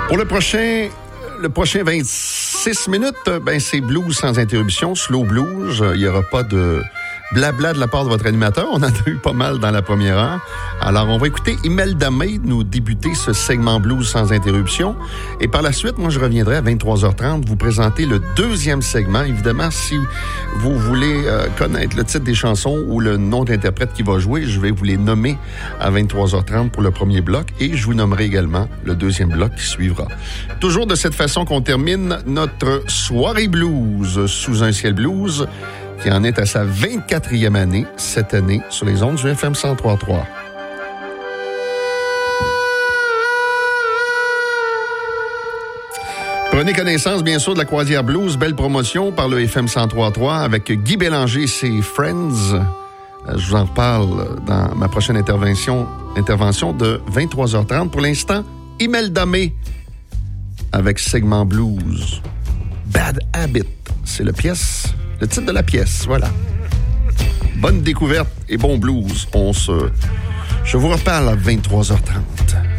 Pour le prochain 26 minutes, c'est blues sans interruption, slow blues. Il n'y aura pas de blabla de la part de votre animateur. On en a eu pas mal dans la première heure. Alors, on va écouter Imelda May nous débuter ce segment blues sans interruption. Et par la suite, moi, je reviendrai à 23h30 vous présenter le deuxième segment. Évidemment, si vous voulez connaître le titre des chansons ou le nom d'interprète qui va jouer, je vais vous les nommer à 23h30 pour le premier bloc et je vous nommerai également le deuxième bloc qui suivra. Toujours de cette façon qu'on termine notre soirée blues sous un ciel blues qui en est à sa 24e année cette année sur les ondes du FM 103.3. Prenez connaissance, bien sûr, de la croisière blues, belle promotion par le FM 103.3 avec Guy Bélanger et ses Friends. Je vous en reparle dans ma prochaine intervention de 23h30. Pour l'instant, Imelda May avec segment blues. Bad Habit, c'est le titre de la pièce, voilà. Bonne découverte et bon blues. Je vous reparle à 23h30.